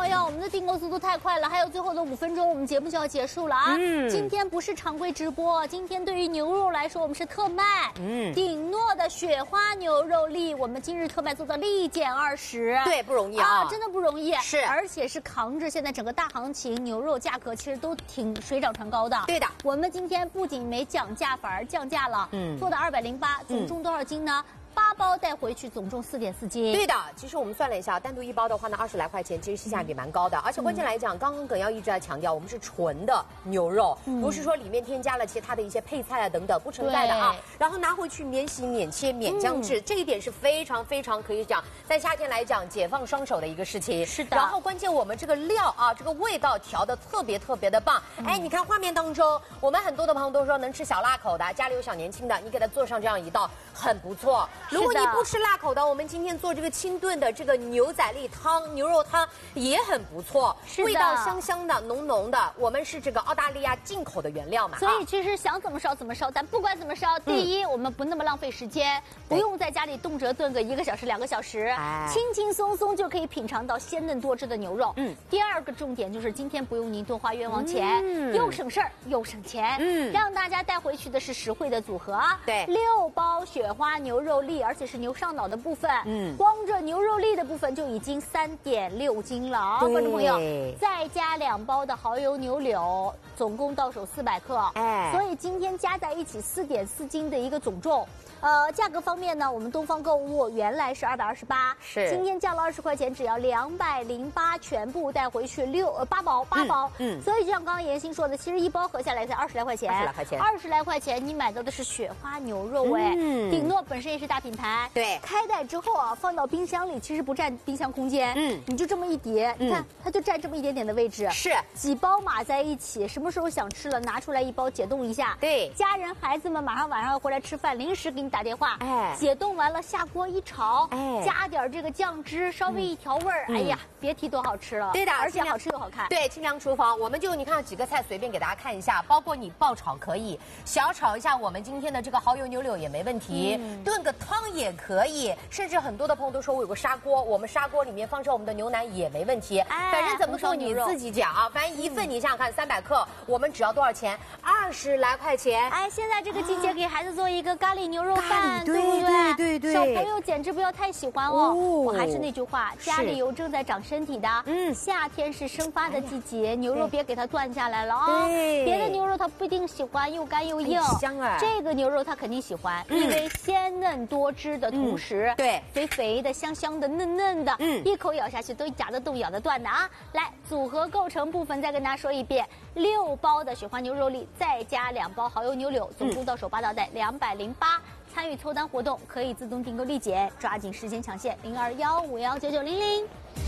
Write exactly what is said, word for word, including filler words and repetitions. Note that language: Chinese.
友，我们的订购速度太快了，还有最后的五分钟，我们节目就要结束了啊！嗯，今天不是常规直播，今天对于牛肉来说，我们是特卖。嗯，鼎诺的雪花牛肉粒，我们今日特卖做到立减二十。 对，不容易啊， 啊真的不容易。 是， 而且是扛着现在整个大行情，牛肉价格其实都挺水涨船高的。 对的， 我们今天不仅没降价，反而降价了。嗯，做到二百零八，总重多少斤呢？嗯八包带回去，总重四点四斤。 对的，其实我们算了一下，单独一包的话呢，二十来块钱，其实性价比蛮高的。而且关键来讲，刚刚耿耀一直在强调，我们是纯的牛肉，嗯、不是说里面添加了其他的一些配菜啊等等，不存在的啊。然后拿回去免洗、免切、免浆制，嗯、这一点是非常非常可以讲，在夏天来讲解放双手的一个事情。 是的。 然后关键我们这个料啊，这个味道调的特别特别的棒。嗯、哎，你看画面当中，我们很多的朋友都说能吃小辣口的，家里有小年轻的，你给他做上这样一道很不错。如果你不吃辣口的，我们今天做这个清炖的这个牛仔粒汤、牛肉汤也很不错，味道香香的、浓浓的。我们是这个澳大利亚进口的原料嘛， 所以其实想怎么烧怎么烧，但不管怎么烧，第一、嗯、我们不那么浪费时间，不用在家里动辄炖个一个小时、两个小时，哎、轻轻松松就可以品尝到鲜嫩多汁的牛肉。嗯，第二个重点就是今天不用您多花冤枉钱，嗯、又省事儿又省钱，嗯，让大家带回去的是实惠的组合啊。 对， 六包雪花牛肉粒，而且是牛上脑的部分，嗯，光这牛肉粒的部分就已经三点六斤了啊，观众朋友，再加两包的蚝油牛柳，总共到手四百克，哎，所以今天加在一起四点四斤的一个总重。呃，价格方面呢，我们东方购物原来是二百二十八，是今天降了二十块钱，只要两百零八，全部带回去六呃八包八包，嗯，嗯所以就像刚刚妍鑫说的，其实一包合下来才二十来块钱， 二十来块钱， 二十来块钱，你买到的是雪花牛肉哎，嗯，鼎诺本身也是大品牌， 对， 开袋之后啊，放到冰箱里其实不占冰箱空间，嗯，你就这么一叠，你看它就占这么一点点的位置， 是几包码在一起，什么时候想吃了拿出来一包解冻一下， 对， 家人孩子们马上晚上要回来吃饭，临时给你打电话，哎，解冻完了下锅一炒，哎，加点这个酱汁，稍微一调味儿，嗯、哎呀，别提多好吃了。 对的， 而且好吃又好看。 对，清凉厨房，我们就你看几个菜随便给大家看一下，包括你爆炒可以，小炒一下我们今天的这个蚝油牛柳也没问题，嗯、炖个汤也可以，甚至很多的朋友都说我有个砂锅，我们砂锅里面放上我们的牛腩也没问题。哎，反正怎么做你自己讲啊，反正一份你想想看，三百克，我们只要多少钱？二十来块钱。 哎，现在这个季节给孩子做一个咖喱牛肉饭，对不对？ 对对对， 小朋友简直不要太喜欢哦。哦我还是那句话，家里有正在长身体的，嗯，夏天是生发的季节，牛肉别给它断下来了啊。对，别的牛肉它不一定喜欢，又干又硬， 香啊。 这个牛肉它肯定喜欢，因为鲜嫩多汁的同时，对，肥肥的、香香的、嫩嫩的，嗯，一口咬下去都夹得动、咬得断的啊。来，组合构成部分再跟大家说一遍：六包的雪花牛肉粒，再加两包蚝油牛柳，总共到手八道袋，两百零八。参与凑单活动可以自动订购立减，抓紧时间抢现零二幺五幺九九零零。